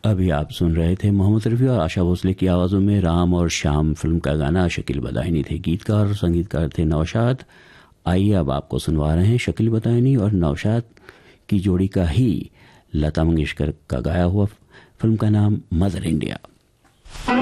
अभी आप सुन रहे थे मोहम्मद रफ़ी और आशा भोसले की आवाज़ों में राम और श्याम फिल्म का गाना। शकील बदायूनी थे गीतकार और संगीतकार थे नौशाद। आइए अब आपको सुनवा रहे हैं शकील बदायूनी और नौशाद की जोड़ी का ही लता मंगेशकर का गाया हुआ फिल्म का नाम मदर इंडिया।